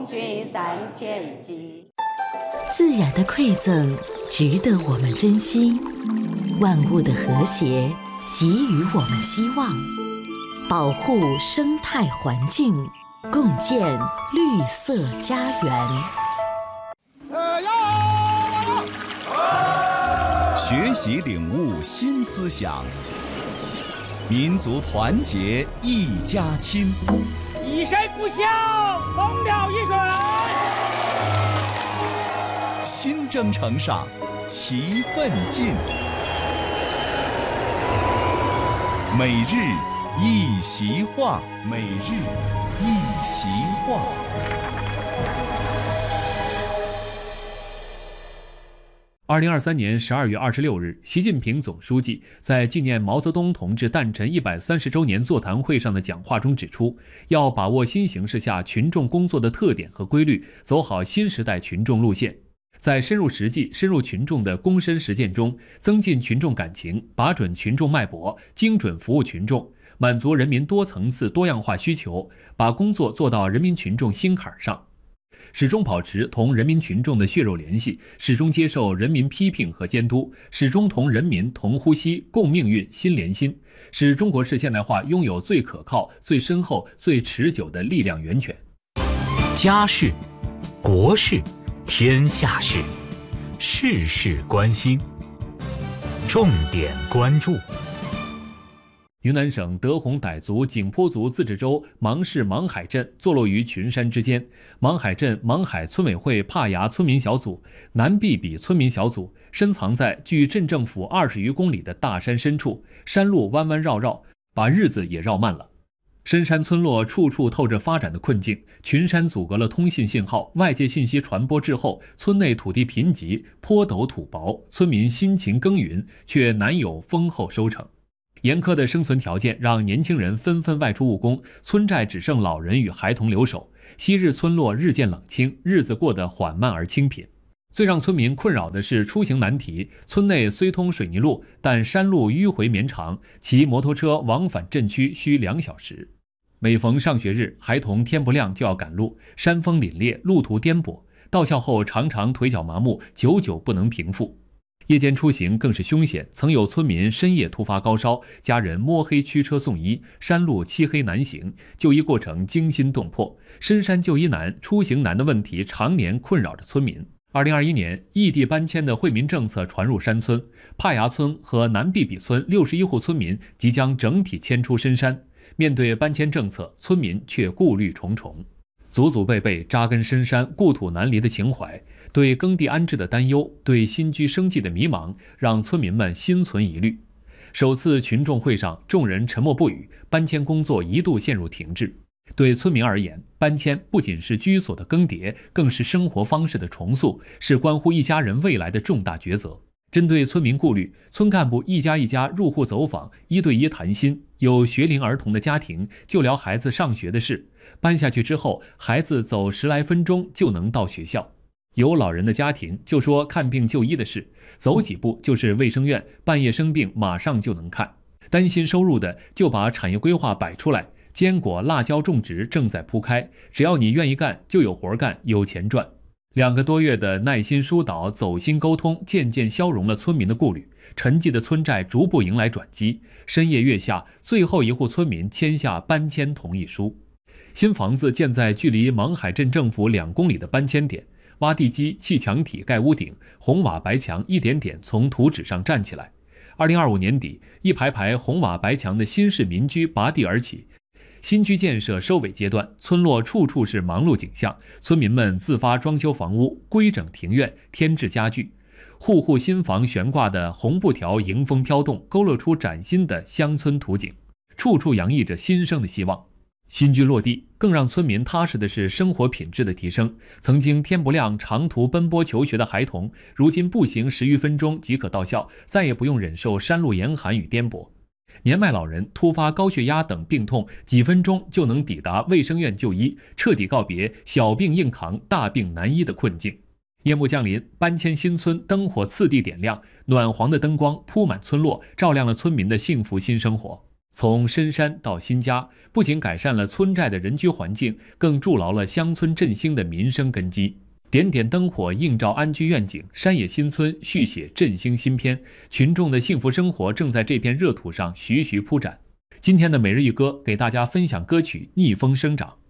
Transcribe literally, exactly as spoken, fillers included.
红军三千骑。 自然的馈赠值得我们珍惜，万物的和谐给予我们希望，保护生态环境，共建绿色家园。 学习领悟新思想，民族团结一家亲。 一声不响，猛了一声。 新征程上，齐奋进。每日一席话，每日一席话。 二零二三年十二月二十六日，习近平总书记在纪念毛泽东同志诞辰一百三十周年座谈会上的讲话中指出，要把握新形势下群众工作的特点和规律，走好新时代群众路线，在深入实际、深入群众的躬身实践中，增进群众感情，把准群众脉搏，精准服务群众，满足人民多层次多样化需求，把工作做到人民群众心坎上。始终保持同人民群众的血肉联系，始终接受人民批评和监督，始终同人民同呼吸、共命运、心连心，使中国式现代化拥有最可靠、最深厚、最持久的力量源泉。 家事、国事、天下事，事事关心，重点关注。 云南省德宏傣族景颇族自治州芒市芒海镇坐落于群山之间，芒海镇芒海村委会帕牙村民小组、南壁比村民小组深藏在距镇政府二十余公里的大山深处，山路弯弯绕绕，把日子也绕慢了。深山村落处处透着发展的困境，群山阻隔了通信信号，外界信息传播滞后，村内土地贫瘠，坡陡土薄，村民辛勤耕耘，却难有丰厚收成。严苛的生存条件让年轻人纷纷外出务工，村寨只剩老人与孩童留守。昔日村落日渐冷清，日子过得缓慢而清贫。最让村民困扰的是出行难题，村内虽通水泥路，但山路迂回绵长，骑摩托车往返镇区需两小时。每逢上学日，孩童天不亮就要赶路，山峰凛冽，路途颠簸，到校后常常腿脚麻木，久久不能平复。夜间出行更是凶险，曾有村民深夜突发高烧，家人摸黑驱车送医，山路漆黑难行，就医过程惊心动魄。深山就医难、出行难的问题常年困扰着村民。二零二一年，异地搬迁的惠民政策传入山村，帕牙村和南壁比村六十一户村民即将整体迁出深山。面对搬迁政策，村民却顾虑重重。祖祖辈辈扎根深山、故土难离的情怀，对耕地安置的担忧，对新居生计的迷茫，让村民们心存疑虑。首次群众会上，众人沉默不语，搬迁工作一度陷入停滞。对村民而言，搬迁不仅是居所的更迭，更是生活方式的重塑，是关乎一家人未来的重大抉择。针对村民顾虑，村干部一家一家入户走访，一对一谈心。有学龄儿童的家庭就聊孩子上学的事，搬下去之后，孩子走十来分钟就能到学校。有老人的家庭就说看病就医的事，走几步就是卫生院，半夜生病马上就能看。担心收入的就把产业规划摆出来，坚果、辣椒种植正在铺开，只要你愿意干，就有活干，有钱赚。两个多月的耐心疏导、走心沟通，渐渐消融了村民的顾虑，沉寂的村寨逐步迎来转机。深夜月下，最后一户村民签下搬迁同意书。新房子建在距离芒海镇政府两公里的搬迁点，挖地基、砌墙体、盖屋顶，红瓦白墙一点点从图纸上站起来。二零二五年底，一排排红瓦白墙的新式民居拔地而起。新居建设收尾阶段，村落处处是忙碌景象，村民们自发装修房屋、规整庭院、添置家具，户户新房悬挂的红布条迎风飘动，勾勒出崭新的乡村图景，处处洋溢着新生的希望。新居落地，更让村民踏实的是生活品质的提升。曾经天不亮长途奔波求学的孩童，如今步行十余分钟即可到校，再也不用忍受山路严寒与颠簸。年迈老人突发高血压等病痛，几分钟就能抵达卫生院就医，彻底告别小病硬扛、大病难医的困境。夜幕降临，搬迁新村灯火次第点亮，暖黄的灯光铺满村落，照亮了村民的幸福新生活。 从深山到新家，不仅改善了村寨的人居环境，更筑牢了乡村振兴的民生根基。点点灯火映照安居愿景，山野新村续写振兴新篇，群众的幸福生活正在这片热土上徐徐铺展。今天的每日一歌给大家分享歌曲《逆风生长》。